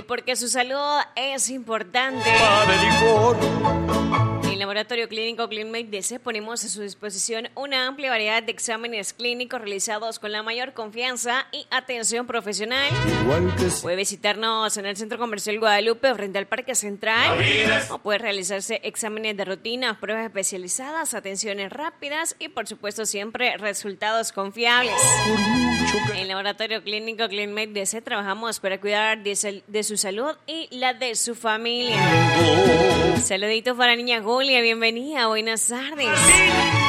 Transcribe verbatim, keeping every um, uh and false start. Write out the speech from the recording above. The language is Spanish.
porque su salud es importante. En el Laboratorio Clínico ClinMed D C ponemos a su disposición una amplia variedad de exámenes clínicos realizados con la mayor confianza y atención profesional. Puede visitarnos en el Centro Comercial Guadalupe frente al Parque Central, o puede realizarse exámenes de rutina, pruebas especializadas, atenciones rápidas y por supuesto siempre resultados confiables. En el Laboratorio Clínico ClinMed D C trabajamos para cuidar de, sal- de su salud y la de su familia. Saluditos para niña Julia, bienvenida, buenas tardes.